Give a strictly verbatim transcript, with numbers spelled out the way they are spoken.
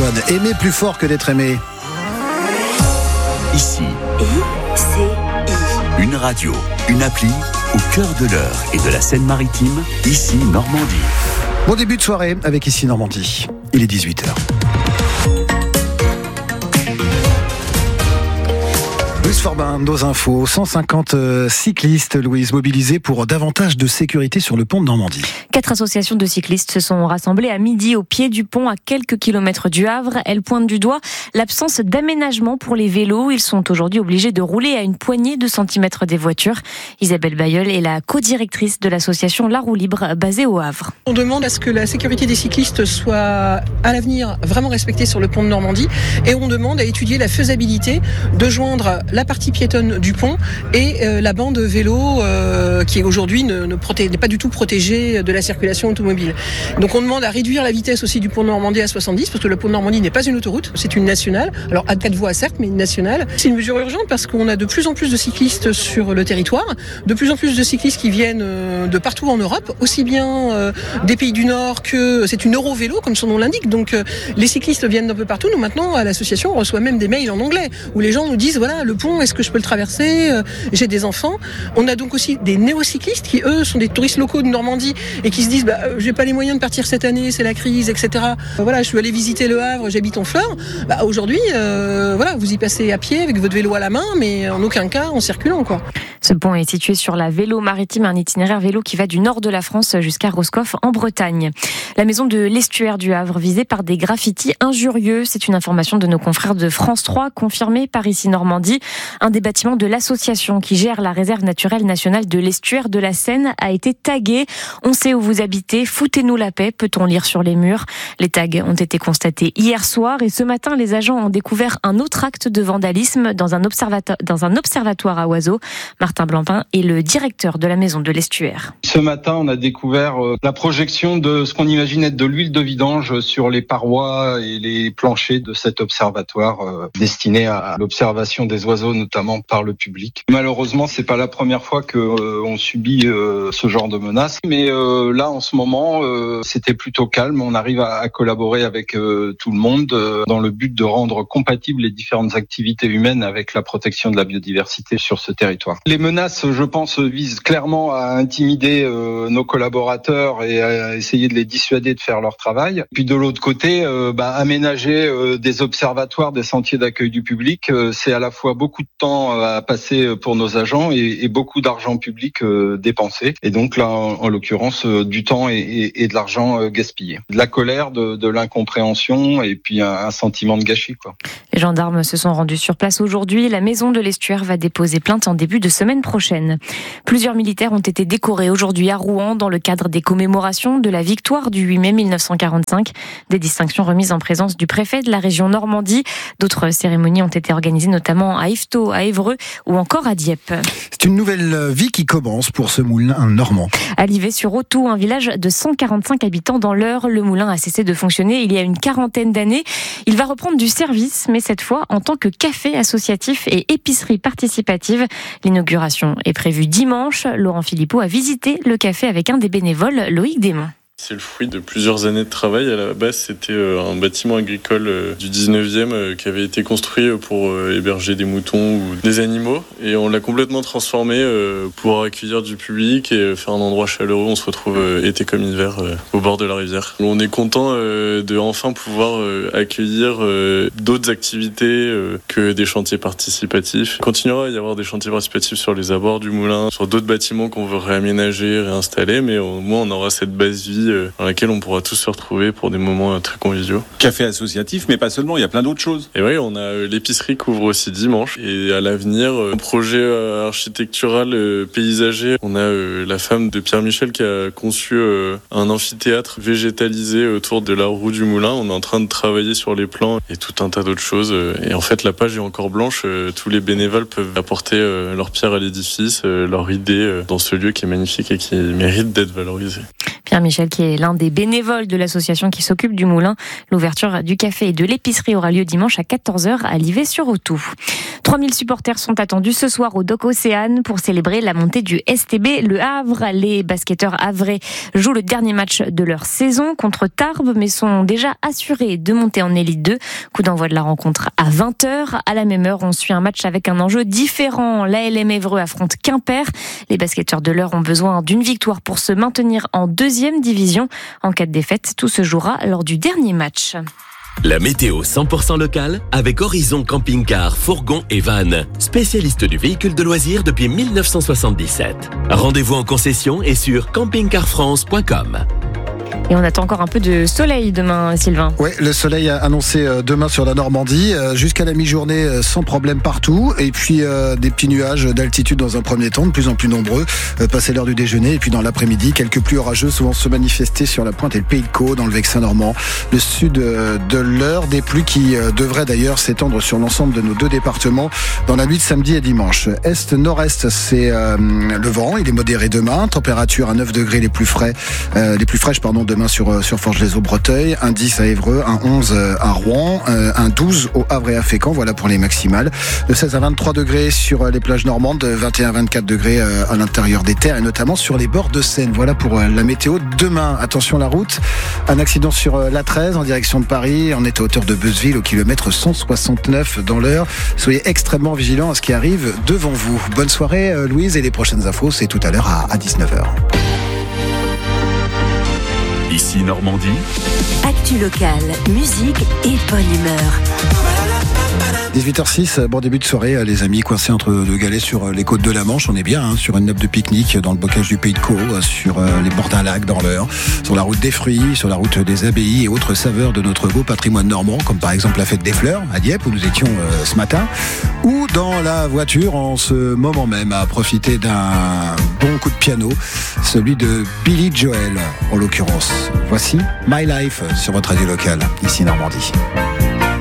Antoine. Aimer plus fort que d'être aimé. Ici, I C I. une radio, une appli au cœur de l'Eure et de la Seine-Maritime, ici Normandie. Bon début de soirée avec Ici Normandie. Il est dix-huit heures. Louise Forbin, nos infos. cent cinquante cyclistes, Louise, mobilisés pour davantage de sécurité sur le pont de Normandie. Quatre associations de cyclistes se sont rassemblées à midi au pied du pont à quelques kilomètres du Havre. Elles pointent du doigt l'absence d'aménagement pour les vélos. Ils sont aujourd'hui obligés de rouler à une poignée de centimètres des voitures. Isabelle Bayeul est la co-directrice de l'association La Roue Libre basée au Havre. On demande à ce que la sécurité des cyclistes soit à l'avenir vraiment respectée sur le pont de Normandie et on demande à étudier la faisabilité de joindre la partie piétonne du pont et euh, la bande vélo euh, qui aujourd'hui ne, ne protège, n'est pas du tout protégée de la circulation automobile. Donc on demande à réduire la vitesse aussi du pont de Normandie à soixante-dix parce que le pont de Normandie n'est pas une autoroute, c'est une nationale. Alors à quatre voies certes, mais une nationale. C'est une mesure urgente parce qu'on a de plus en plus de cyclistes sur le territoire, de plus en plus de cyclistes qui viennent de partout en Europe, aussi bien euh, des pays du Nord que c'est une Eurovélo comme son nom l'indique. Donc euh, les cyclistes viennent d'un peu partout. Nous maintenant à l'association on reçoit même des mails en anglais où les gens nous disent voilà le pont, est-ce que je peux le traverser, euh, j'ai des enfants. On a donc aussi des néo-cyclistes qui eux sont des touristes locaux de Normandie et qui se disent bah, euh, j'ai pas les moyens de partir cette année, c'est la crise, et cetera. Euh, voilà, je suis allé visiter le Havre, j'habite en Fleur. Bah, aujourd'hui, euh, voilà, vous y passez à pied avec votre vélo à la main, mais en aucun cas en circulant, quoi. Ce pont est situé sur la Vélo Maritime, un itinéraire vélo qui va du nord de la France jusqu'à Roscoff en Bretagne. La maison de l'estuaire du Havre visée par des graffitis injurieux. C'est une information de nos confrères de France trois confirmée par Ici Normandie. Un des bâtiments de l'association qui gère la réserve naturelle nationale de l'estuaire de la Seine a été tagué. On sait où vous habitez, foutez-nous la paix, peut-on lire sur les murs. Les tags ont été constatés hier soir et ce matin, les agents ont découvert un autre acte de vandalisme dans un observatoire, dans un observatoire à oiseaux. Martin Blampin est le directeur de la maison de l'estuaire. Ce matin, on a découvert la projection de ce qu'on imagine être de l'huile de vidange sur les parois et les planchers de cet observatoire destiné à l'observation des oiseaux, notamment par le public. Malheureusement, c'est pas la première fois que euh, on subit euh, ce genre de menaces, mais euh, là, en ce moment, euh, c'était plutôt calme. On arrive à, à collaborer avec euh, tout le monde euh, dans le but de rendre compatibles les différentes activités humaines avec la protection de la biodiversité sur ce territoire. Les menaces, je pense, visent clairement à intimider euh, nos collaborateurs et à essayer de les dissuader de faire leur travail. Puis de l'autre côté, euh, bah, aménager euh, des observatoires, des sentiers d'accueil du public, euh, c'est à la fois beaucoup de temps à passer pour nos agents et, et beaucoup d'argent public euh, dépensé. Et donc là, en, en l'occurrence, euh, du temps et, et, et de l'argent euh, gaspillé. De la colère, de, de l'incompréhension et puis un, un sentiment de gâchis, quoi. Les gendarmes se sont rendus sur place aujourd'hui. La maison de l'estuaire va déposer plainte en début de semaine prochaine. Plusieurs militaires ont été décorés aujourd'hui à Rouen dans le cadre des commémorations de la victoire du huit mai mille neuf cent quarante-cinq. Des distinctions remises en présence du préfet de la région Normandie. D'autres cérémonies ont été organisées notamment à Yvetot, à Évreux ou encore à Dieppe. C'est une nouvelle vie qui commence pour ce moulin normand. À Livet-sur-Authou, un village de cent quarante-cinq habitants dans l'Eure, le moulin a cessé de fonctionner il y a une quarantaine d'années. Il va reprendre du service, mais cette fois en tant que café associatif et épicerie participative. L'inauguration est prévue dimanche. Laurent Philippot a visité le café avec un des bénévoles, Loïc Desmond. C'est le fruit de plusieurs années de travail. À la base, c'était un bâtiment agricole du dix-neuvième qui avait été construit pour héberger des moutons ou des animaux. Et on l'a complètement transformé pour accueillir du public et faire un endroit chaleureux. On se retrouve été comme hiver au bord de la rivière. On est content de enfin pouvoir accueillir d'autres activités que des chantiers participatifs. Il continuera à y avoir des chantiers participatifs sur les abords du moulin, sur d'autres bâtiments qu'on veut réaménager, réinstaller, mais au moins on aura cette base vie dans laquelle on pourra tous se retrouver pour des moments très conviviaux. Café associatif, mais pas seulement, il y a plein d'autres choses. Et oui, on a l'épicerie qui ouvre aussi dimanche. Et à l'avenir, un projet architectural paysager. On a la femme de Pierre Michel qui a conçu un amphithéâtre végétalisé autour de la roue du moulin. On est en train de travailler sur les plans et tout un tas d'autres choses. Et en fait, la page est encore blanche. Tous les bénévoles peuvent apporter leur pierre à l'édifice, leur idée dans ce lieu qui est magnifique et qui mérite d'être valorisé. Pierre Pierre Michel qui est l'un des bénévoles de l'association qui s'occupe du moulin. L'ouverture du café et de l'épicerie aura lieu dimanche à quatorze heures à Livet-sur-Autou. trois mille supporters sont attendus ce soir au Dock Océane pour célébrer la montée du S T B Le Havre. Les basketteurs havrais jouent le dernier match de leur saison contre Tarbes, mais sont déjà assurés de monter en Élite deux. Coup d'envoi de la rencontre à vingt heures. À la même heure, on suit un match avec un enjeu différent. L'A L M Évreux affronte Quimper. Les basketteurs de l'Eure ont besoin d'une victoire pour se maintenir en deuxième division. En cas de défaite, tout se jouera lors du dernier match. La météo cent pour cent locale avec Horizon Camping-Car, Fourgon et Van, spécialiste du véhicule de loisirs depuis mille neuf cent soixante-dix-sept. Rendez-vous en concession et sur camping car france point com. Et on attend encore un peu de soleil demain, Sylvain. Oui, le soleil a annoncé demain sur la Normandie, jusqu'à la mi-journée sans problème partout. Et puis euh, des petits nuages d'altitude dans un premier temps, de plus en plus nombreux, euh, passer l'heure du déjeuner. Et puis dans l'après-midi, quelques pluies orageuses vont se manifester sur la pointe et le Pays de Caux, dans le Vexin normand, le sud de l'Eure. Des pluies qui devraient d'ailleurs s'étendre sur l'ensemble de nos deux départements dans la nuit de samedi et dimanche. Est-nord-est, c'est euh, le vent, il est modéré demain. Température à neuf degrés les plus frais, euh, les plus fraîches pardon, demain sur, sur Forges-les-Eaux-Breteuil, un dix à Évreux, un onze à Rouen, un douze au Havre et à Fécamp, voilà pour les maximales. De seize à vingt-trois degrés sur les plages normandes, vingt et un à vingt-quatre degrés à l'intérieur des terres et notamment sur les bords de Seine. Voilà pour la météo. Demain, attention la route, un accident sur l'A treize en direction de Paris, on est à hauteur de Beuzeville au kilomètre cent soixante-neuf dans l'heure. Soyez extrêmement vigilants à ce qui arrive devant vous. Bonne soirée Louise, et les prochaines infos c'est tout à l'heure à dix-neuf heures. Ici Normandie. Actu locale, musique et bonne humeur. dix-huit heures six, bon début de soirée les amis, coincés entre deux galets sur les côtes de la Manche. On est bien hein, sur une nappe de pique-nique dans le bocage du Pays de Caux, sur les bords d'un lac dans l'Eure, sur la route des fruits, sur la route des abbayes et autres saveurs de notre beau patrimoine normand, comme par exemple la fête des fleurs à Dieppe où nous étions euh, ce matin, ou dans la voiture en ce moment même à profiter d'un bon coup de piano, celui de Billy Joel en l'occurrence. Voici My Life sur votre radio locale, ici Normandie.